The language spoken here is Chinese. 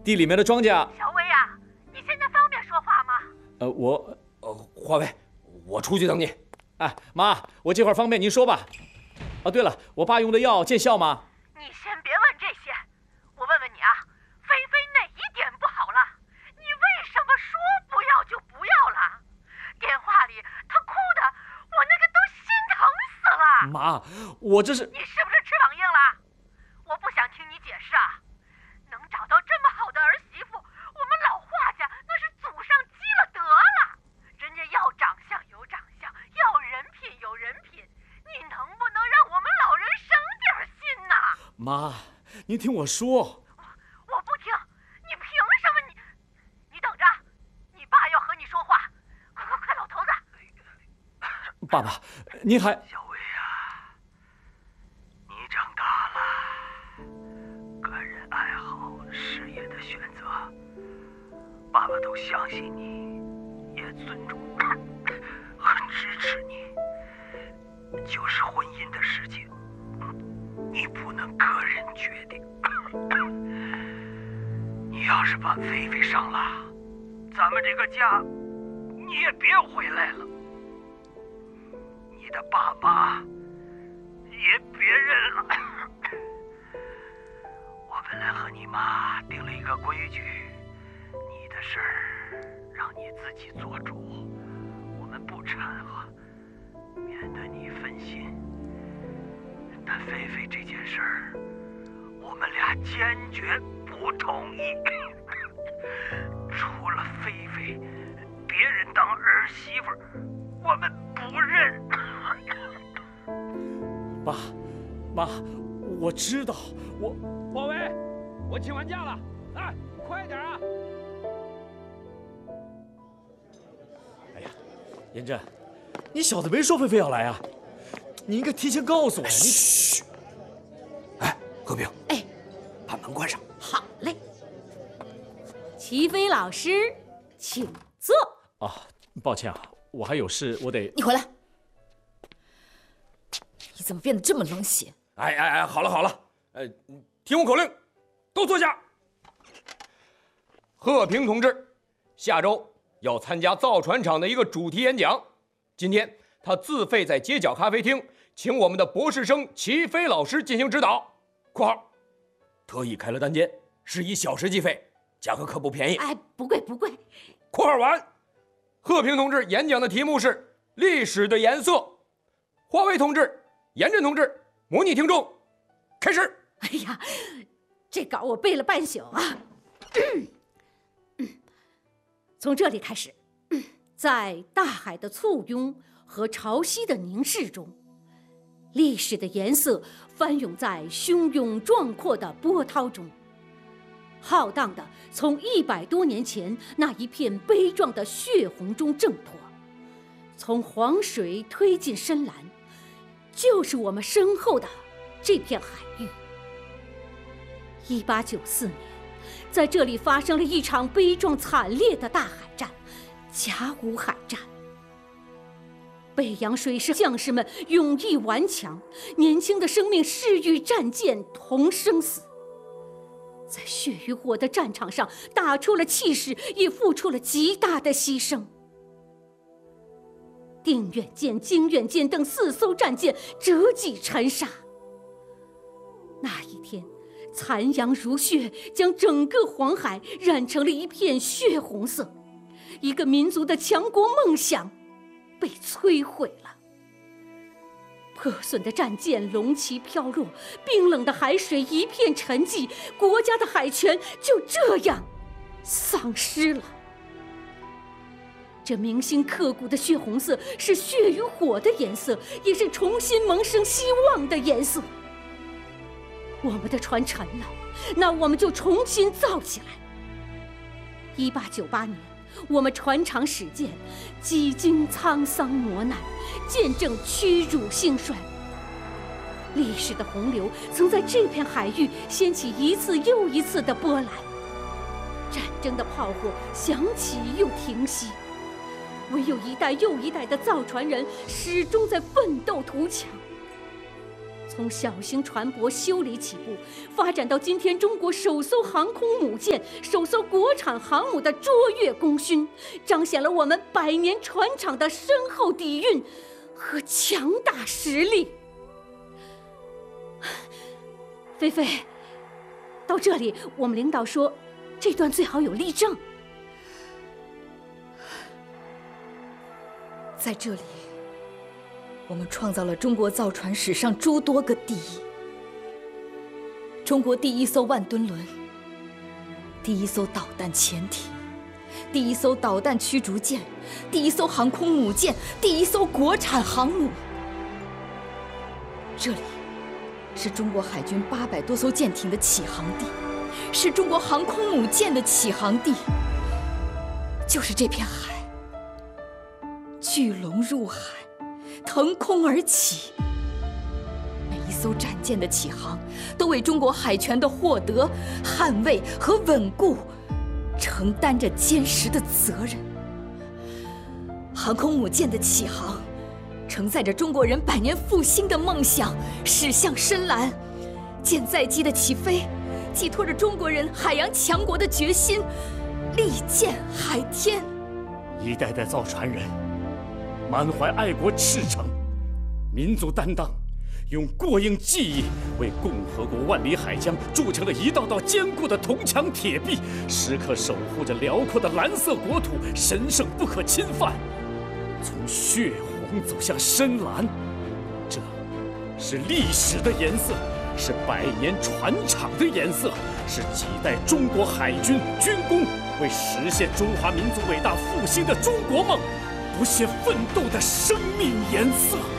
地里面的庄稼。 小薇啊，你现在方便说话吗？ 华为，我出去等你。 哎，妈，我这会儿方便，您说吧。哦，对了，我爸用的药见效吗？ 你先别问这些，我问问你啊，菲菲哪一点不好了？你为什么说不要就不要了？电话里她哭的，我那个都心疼死了。 妈，我这是…… 你是不是翅膀硬了？我不想听你解释啊！能找到这么好的儿媳妇，我们老华家那是祖上积了德了。人家要长相有长相，要人品有人品，你能不能让我们老人省点心呐？ 妈，您听我说。 我不听，你凭什么？你等着，你爸要和你说话。快，老头子！ 爸爸，您还…… 小薇啊，你长大了，个人爱好、事业的选择，爸爸都相信你，也尊重和支持你。就是婚姻的事情，你不能个人决定。你要是把菲菲伤了，咱们这个家你也别回来了。你的爸爸也别认了。我本来和你妈定了一个规矩，你的事儿让你自己做主，我们不掺和，免得你分心。但菲菲这件事儿，我们俩坚决不同意。除了菲菲，别人当儿媳妇，我们不认。 爸妈，我知道， 华为，我请完假了，来，快点啊！ 哎呀，严震，你小子没说菲菲要来啊？你应该提前告诉我呀！你嘘。哎，和平， 哎， 把门关上。 好嘞。齐飞老师，请坐。 啊，抱歉啊，我还有事，我得…… 你回来。你怎么变得这么冷血？ 哎，好了，听我口令，都坐下。贺平同志，下周要参加造船厂的一个主题演讲，今天他自费在街角咖啡厅请我们的博士生齐飞老师进行指导（括号特意开了单间，是以小时计费，价格可不便宜）。 哎，不贵。 （括号完）贺平同志演讲的题目是历史的颜色。华为同志、严震同志模拟听众，开始。 哎呀，这稿我背了半宿啊。从这里开始，在大海的簇拥和潮汐的凝视中，历史的颜色翻涌在汹涌壮阔的波涛中，浩荡的从100多年前那一片悲壮的血红中挣脱，从黄水推进深蓝，就是我们身后的这片海域。1894年，在这里发生了一场悲壮惨烈的大海战——甲午海战。北洋水师将士们勇毅顽强，年轻的生命誓与战舰同生死，在血与火的战场上打出了气势，也付出了极大的牺牲。定远舰、经远舰等4艘战舰折戟沉沙。那一天，残阳如血，将整个黄海染成了一片血红色，一个民族的强国梦想被摧毁了。破损的战舰龙旗飘落，冰冷的海水一片沉寂，国家的海权就这样丧失了。这铭心刻骨的血红色是血与火的颜色，也是重新萌生希望的颜色。我们的船沉了，那我们就重新造起来。1898年，我们船厂始建，几经沧桑磨难，见证屈辱兴衰。历史的洪流曾在这片海域掀起一次又一次的波澜，战争的炮火响起又停息，唯有一代又一代的造船人始终在奋斗图强。 从小型船舶修理起步，发展到今天中国首艘航空母舰、首艘国产航母的卓越功勋，彰显了我们100年船厂的深厚底蕴和强大实力。菲菲，到这里，我们领导说，这段最好有例证。 在这里，我们创造了中国造船史上诸多个第一：中国第1艘万吨轮，第1艘导弹潜艇，第1艘导弹驱逐舰，第1艘航空母舰，第1艘国产航母。这里是中国海军800多艘舰艇的起航地，是中国航空母舰的起航地。就是这片海，巨龙入海，腾空而起。每一艘战舰的起航，都为中国海权的获得、捍卫和稳固承担着坚实的责任。航空母舰的起航，承载着中国人100年复兴的梦想驶向深蓝；舰载机的起飞，寄托着中国人海洋强国的决心，利剑海天。 一代代造船人满怀爱国赤诚、民族担当，用过硬技艺为共和国万里海疆筑成了一道道坚固的铜墙铁壁，时刻守护着辽阔的蓝色国土，神圣不可侵犯。从血红走向深蓝，这是历史的颜色，是100年船厂的颜色，是几代中国海军军工为实现中华民族伟大复兴的中国梦不懈奋斗的生命颜色。